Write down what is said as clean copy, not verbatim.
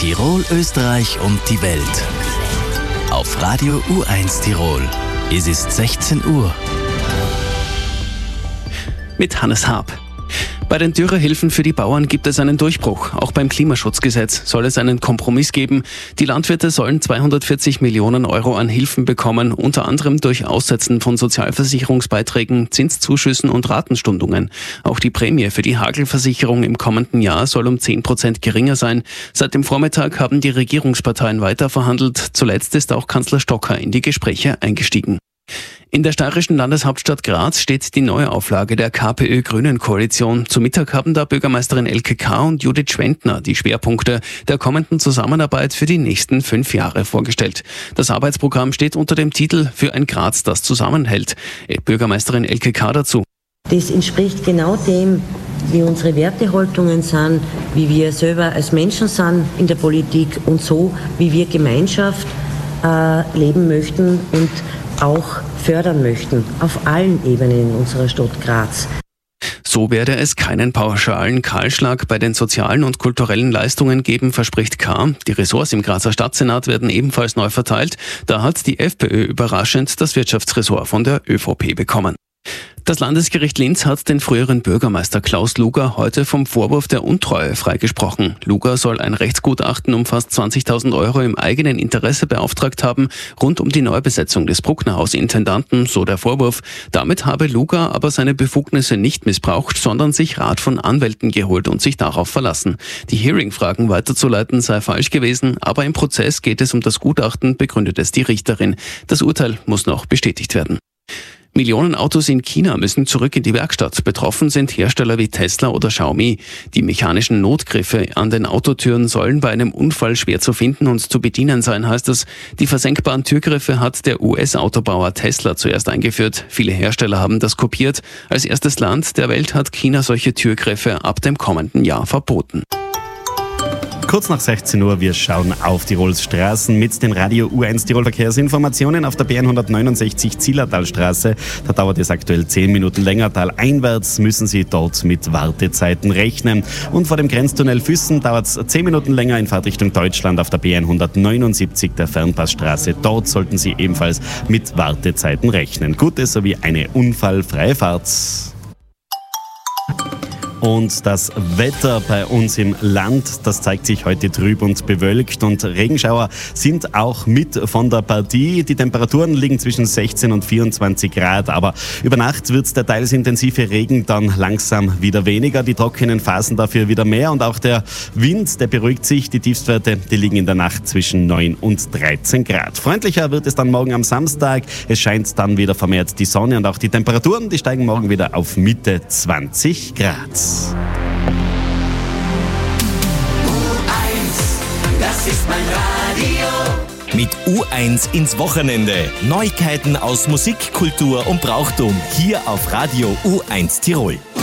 Tirol, Österreich und die Welt. Auf Radio U1 Tirol. Es ist 16 Uhr. Mit Hannes Haab. Bei den Dürrehilfen für die Bauern gibt es einen Durchbruch. Auch beim Klimaschutzgesetz soll es einen Kompromiss geben. Die Landwirte sollen 240 Millionen Euro an Hilfen bekommen, unter anderem durch Aussetzen von Sozialversicherungsbeiträgen, Zinszuschüssen und Ratenstundungen. Auch die Prämie für die Hagelversicherung im kommenden Jahr soll um 10% geringer sein. Seit dem Vormittag haben die Regierungsparteien weiterverhandelt. Zuletzt ist auch Kanzler Stocker in die Gespräche eingestiegen. In der steirischen Landeshauptstadt Graz steht die Neuauflage der KPÖ-Grünen-Koalition. Zu Mittag haben da Bürgermeisterin Elke K. und Judith Schwendner die Schwerpunkte der kommenden Zusammenarbeit für die nächsten 5 Jahre vorgestellt. Das Arbeitsprogramm steht unter dem Titel Für ein Graz, das zusammenhält. Bürgermeisterin Elke K. dazu. Das entspricht genau dem, wie unsere Wertehaltungen sind, wie wir selber als Menschen sind in der Politik und so, wie wir Gemeinschaft leben möchten und auch fördern möchten, auf allen Ebenen in unserer Stadt Graz. So werde es keinen pauschalen Kahlschlag bei den sozialen und kulturellen Leistungen geben, verspricht K. Die Ressorts im Grazer Stadtsenat werden ebenfalls neu verteilt. Da hat die FPÖ überraschend das Wirtschaftsressort von der ÖVP bekommen. Das Landesgericht Linz hat den früheren Bürgermeister Klaus Luger heute vom Vorwurf der Untreue freigesprochen. Luger soll ein Rechtsgutachten um fast 20.000 Euro im eigenen Interesse beauftragt haben, rund um die Neubesetzung des Brucknerhaus-Intendanten, so der Vorwurf. Damit habe Luger aber seine Befugnisse nicht missbraucht, sondern sich Rat von Anwälten geholt und sich darauf verlassen. Die Hearing-Fragen weiterzuleiten sei falsch gewesen, aber im Prozess geht es um das Gutachten, begründet es die Richterin. Das Urteil muss noch bestätigt werden. Millionen Autos in China müssen zurück in die Werkstatt. Betroffen sind Hersteller wie Tesla oder Xiaomi. Die mechanischen Notgriffe an den Autotüren sollen bei einem Unfall schwer zu finden und zu bedienen sein, heißt es. Die versenkbaren Türgriffe hat der US-Autobauer Tesla zuerst eingeführt. Viele Hersteller haben das kopiert. Als erstes Land der Welt hat China solche Türgriffe ab dem kommenden Jahr verboten. Kurz nach 16 Uhr, wir schauen auf Tirols Straßen mit den Radio U1 Tirol Verkehrsinformationen auf der BN 169 Zillertalstraße. Da dauert es aktuell 10 Minuten länger. Taleinwärts müssen Sie dort mit Wartezeiten rechnen. Und vor dem Grenztunnel Füssen dauert es 10 Minuten länger in Fahrtrichtung Deutschland auf der BN 179 der Fernpassstraße. Dort sollten Sie ebenfalls mit Wartezeiten rechnen. Gute sowie eine unfallfreie Fahrt. Und das Wetter bei uns im Land, das zeigt sich heute trüb und bewölkt und Regenschauer sind auch mit von der Partie. Die Temperaturen liegen zwischen 16 und 24 Grad, aber über Nacht wird der teils intensive Regen dann langsam wieder weniger, die trockenen Phasen dafür wieder mehr und auch der Wind, der beruhigt sich. Die Tiefstwerte, die liegen in der Nacht zwischen 9 und 13 Grad. Freundlicher wird es dann morgen am Samstag. Es scheint dann wieder vermehrt die Sonne und auch die Temperaturen, die steigen morgen wieder auf Mitte 20 Grad. Das ist mein Radio. Mit U1 ins Wochenende. Neuigkeiten aus Musik, Kultur und Brauchtum. Hier auf Radio U1 Tirol.